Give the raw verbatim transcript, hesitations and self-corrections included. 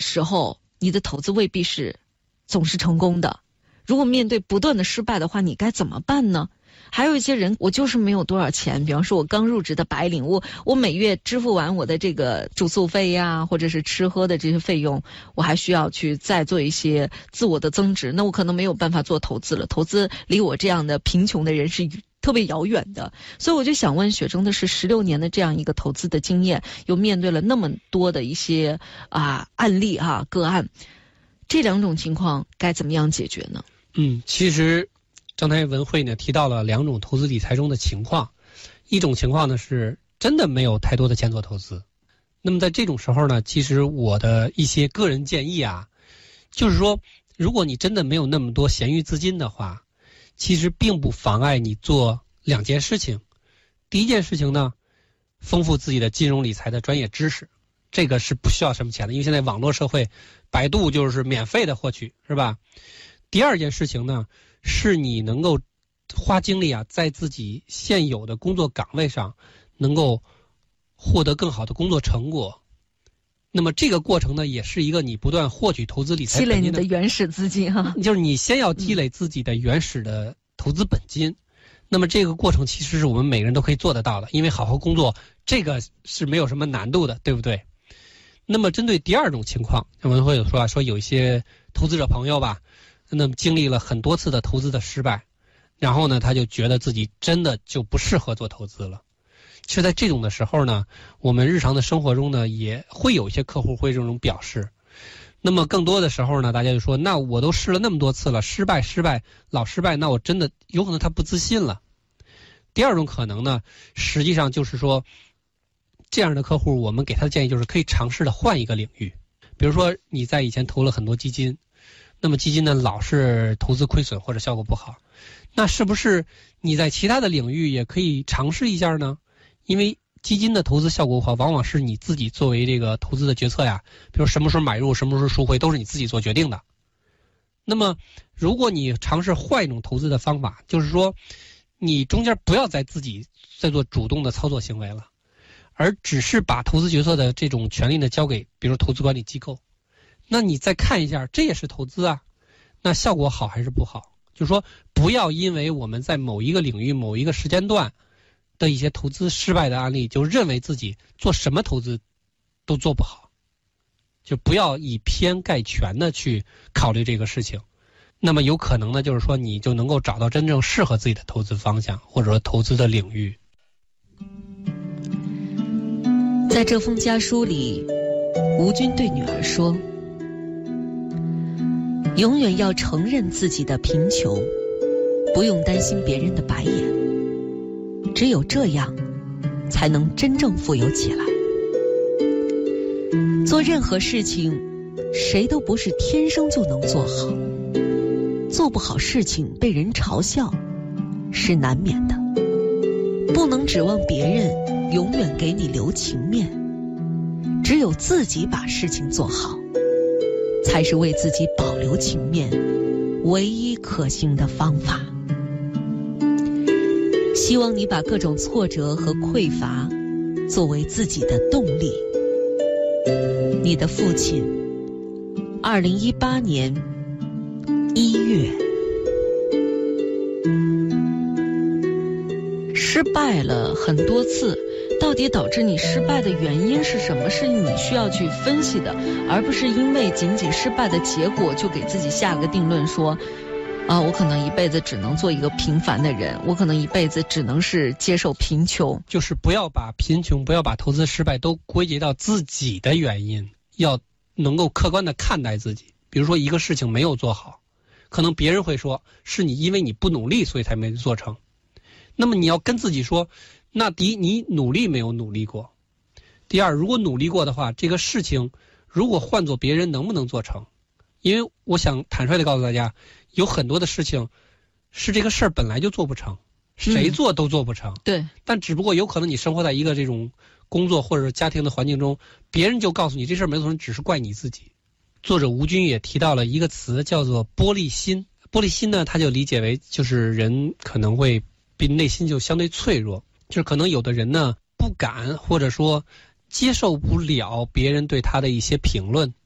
时候，你的投资未必是总是成功的。如果面对不断的失败的话，你该怎么办呢？还有一些人，我就是没有多少钱，比方说我刚入职的白领，我我每月支付完我的这个住宿费呀，或者是吃喝的这些费用，我还需要去再做一些自我的增值，那我可能没有办法做投资了。投资离我这样的贫穷的人是特别遥远的，所以我就想问雪中的是十六年的这样一个投资的经验，又面对了那么多的一些啊案例哈、啊、个案，这两种情况该怎么样解决呢？ 嗯，其实刚才文慧呢提到了两种投资理财中的情况，一种情况呢是真的没有太多的钱做投资。那么在这种时候呢，其实我的一些个人建议啊，就是说，如果你真的没有那么多闲余资金的话，其实并不妨碍你做两件事情。第一件事情呢，丰富自己的金融理财的专业知识，这个是不需要什么钱的，因为现在网络社会，百度就是免费的获取，是吧？第二件事情呢，是你能够花精力啊，在自己现有的工作岗位上能够获得更好的工作成果。那么这个过程呢，也是一个你不断获取投资理财积累你的原始资金哈、啊， 就是你先要积累自己的原始的投资本金。嗯、那么这个过程其实是我们每个人都可以做得到的，因为好好工作这个是没有什么难度的，对不对？那么针对第二种情况，我们会有说啊，说有一些投资者朋友吧，那么经历了很多次的投资的失败，然后呢，他就觉得自己真的就不适合做投资了。其实在这种的时候呢，我们日常的生活中呢，也会有一些客户会这种表示。那么更多的时候呢，大家就说，那我都试了那么多次了，失败失败老失败，那我真的有可能他不自信了。第二种可能呢，实际上就是说，这样的客户我们给他的建议就是可以尝试的换一个领域。比如说你在以前投了很多基金，那么基金呢老是投资亏损或者效果不好，那是不是你在其他的领域也可以尝试一下呢？因为基金的投资效果不好，往往是你自己作为这个投资的决策呀，比如什么时候买入什么时候赎回都是你自己做决定的。那么如果你尝试换一种投资的方法，就是说你中间不要再自己再做主动的操作行为了，而只是把投资决策的这种权利呢交给比如投资管理机构，那你再看一下，这也是投资啊，那效果好还是不好？就是说不要因为我们在某一个领域某一个时间段的一些投资失败的案例，就认为自己做什么投资都做不好，就不要以偏概全的去考虑这个事情。那么有可能呢，就是说你就能够找到真正适合自己的投资方向，或者说投资的领域。 在这封家书里，吴军对女儿说，永远要承认自己的贫穷，不用担心别人的白眼，只有这样才能真正富有起来。做任何事情，谁都不是天生就能做好，做不好事情被人嘲笑是难免的，不能指望别人永远给你留情面，只有自己把事情做好，才是为自己保留情面唯一可行的方法。希望你把各种挫折和匮乏作为自己的动力。你的父亲，二零一八年一月。失败了很多次，到底导致你失败的原因是什么？是你需要去分析的，而不是因为仅仅失败的结果就给自己下个定论说啊，我可能一辈子只能做一个平凡的人，我可能一辈子只能是接受贫穷。 就是不要把贫穷，不要把投资失败都归结到自己的原因，要能够客观的看待自己。比如说一个事情没有做好，可能别人会说是你因为你不努力所以才没做成，那么你要跟自己说，那第一，你努力没有努力过；第二，如果努力过的话，这个事情如果换做别人能不能做成？因为我想坦率的告诉大家，有很多的事情是这个事儿本来就做不成，谁做都做不成。 嗯、对。 但只不过有可能你生活在一个这种工作或者家庭的环境中，别人就告诉你这事儿没做成，只是怪你自己。作者吴军也提到了一个词叫做玻璃心。玻璃心呢，他就理解为就是人可能会比内心就相对脆弱，就是可能有的人呢不敢或者说接受不了别人对他的一些评论，